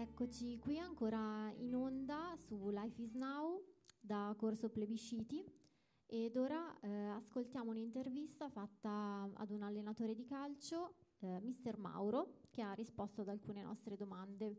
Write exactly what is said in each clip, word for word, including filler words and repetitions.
Eccoci qui ancora in onda su Life is Now da Corso Plebisciti ed ora eh, ascoltiamo un'intervista fatta ad un allenatore di calcio, eh, mister Mauro, che ha risposto ad alcune nostre domande.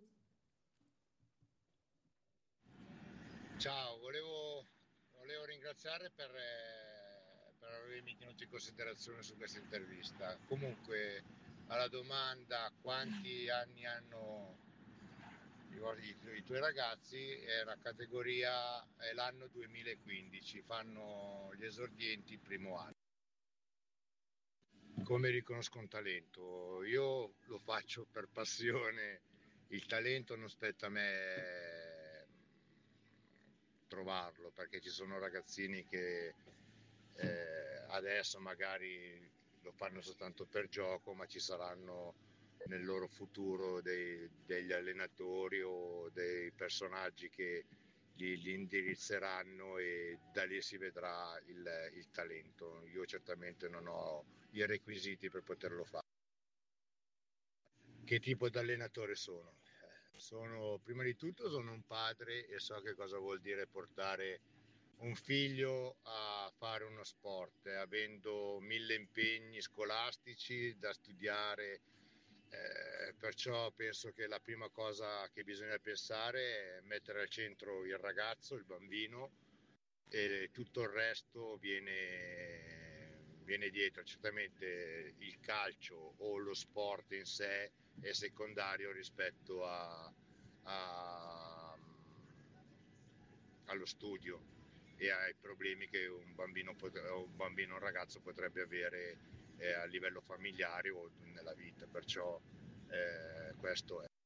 Ciao, volevo, volevo ringraziare per, eh, per avermi tenuto in considerazione su questa intervista. Comunque, alla domanda quanti anni hanno i, i, i tuoi ragazzi, è la categoria, è l'anno duemilaquindici, fanno gli esordienti il primo anno. Come riconosco un talento? Io lo faccio per passione, il talento non spetta a me trovarlo, perché ci sono ragazzini che eh, adesso magari lo fanno soltanto per gioco, ma ci saranno nel loro futuro dei, degli allenatori o dei personaggi che li, li indirizzeranno e da lì si vedrà il, il talento. Io certamente non ho i requisiti per poterlo fare. Che tipo di allenatore sono? Sono, prima di tutto sono un padre e so che cosa vuol dire portare un figlio a fare uno sport, avendo mille impegni scolastici da studiare, eh, perciò penso che la prima cosa che bisogna pensare è mettere al centro il ragazzo, il bambino, e tutto il resto viene, viene dietro. Certamente il calcio o lo sport in sé è secondario rispetto a, a, allo studio e ai problemi che un bambino, un bambino un ragazzo potrebbe avere eh, a livello familiare o nella vita, perciò eh, questo è.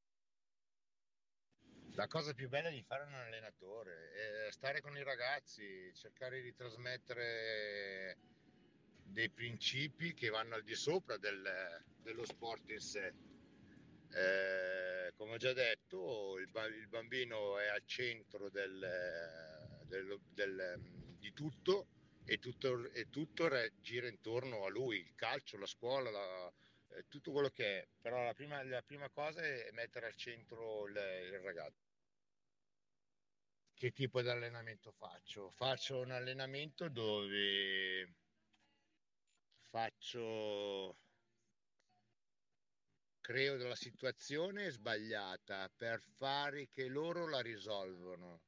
La cosa più bella di fare un allenatore è stare con i ragazzi, cercare di trasmettere dei principi che vanno al di sopra del, dello sport in sé. Eh, come ho già detto, il, il bambino è al centro del, del, del, di tutto e tutto, e tutto gira intorno a lui, il calcio, la scuola, la, eh, tutto quello che è. Però la prima, la prima cosa è mettere al centro il, il ragazzo. Che tipo di allenamento faccio? Faccio un allenamento dove faccio creo della situazione sbagliata per fare che loro la risolvono.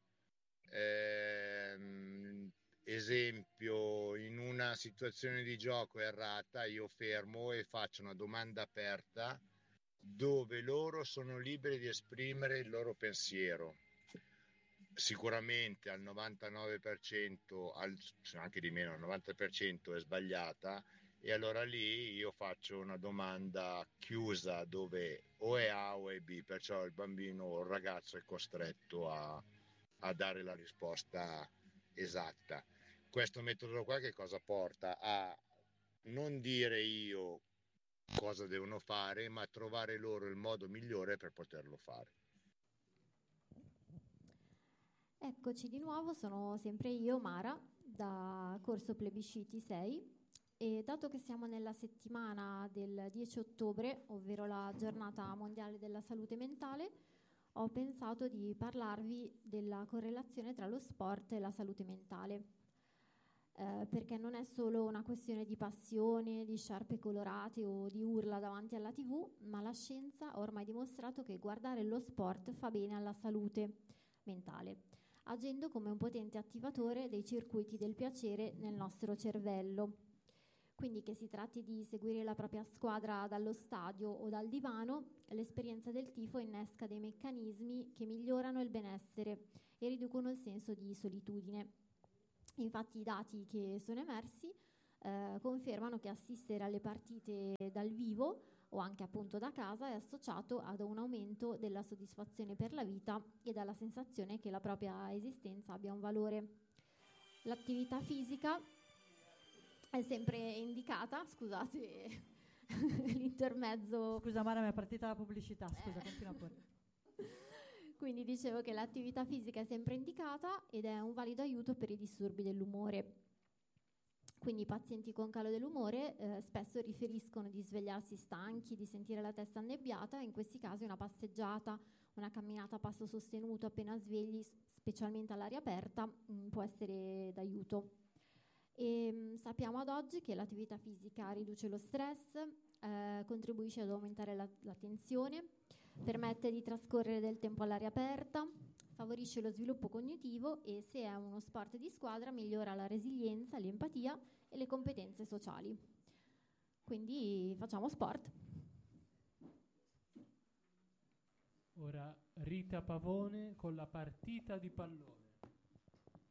Ehm, esempio, in una situazione di gioco errata, io fermo e faccio una domanda aperta dove loro sono liberi di esprimere il loro pensiero. Sicuramente al novantanove per cento, al, anche di meno, al novanta per cento è sbagliata, e allora lì io faccio una domanda chiusa dove o è A o è B, perciò il bambino o il ragazzo è costretto a, a dare la risposta esatta. Questo metodo qua che cosa porta? A non dire io cosa devono fare, ma trovare loro il modo migliore per poterlo fare. Eccoci di nuovo, sono sempre io, Mara, da Corso Plebisciti sei, e dato che siamo nella settimana del dieci ottobre, ovvero la giornata mondiale della salute mentale, ho pensato di parlarvi della correlazione tra lo sport e la salute mentale, eh, perché non è solo una questione di passione, di sciarpe colorate o di urla davanti alla tivù, ma la scienza ha ormai dimostrato che guardare lo sport fa bene alla salute mentale, agendo come un potente attivatore dei circuiti del piacere nel nostro cervello. Quindi che si tratti di seguire la propria squadra dallo stadio o dal divano, l'esperienza del tifo innesca dei meccanismi che migliorano il benessere e riducono il senso di solitudine. Infatti i dati che sono emersi eh, confermano che assistere alle partite dal vivo o anche appunto da casa è associato ad un aumento della soddisfazione per la vita e dalla sensazione che la propria esistenza abbia un valore. L'attività fisica è sempre indicata, scusate l'intermezzo. Scusa Mara, mi è partita la pubblicità, scusa, eh. continua pure. Quindi dicevo che l'attività fisica è sempre indicata ed è un valido aiuto per i disturbi dell'umore. Quindi i pazienti con calo dell'umore eh, spesso riferiscono di svegliarsi stanchi, di sentire la testa annebbiata, e in questi casi una passeggiata, una camminata a passo sostenuto appena svegli, specialmente all'aria aperta, mh, può essere d'aiuto. E, mh, sappiamo ad oggi che l'attività fisica riduce lo stress, eh, contribuisce ad aumentare la, la tensione, permette di trascorrere del tempo all'aria aperta, favorisce lo sviluppo cognitivo e, se è uno sport di squadra, migliora la resilienza, l'empatia e le competenze sociali. Quindi facciamo sport. Ora Rita Pavone con la partita di pallone.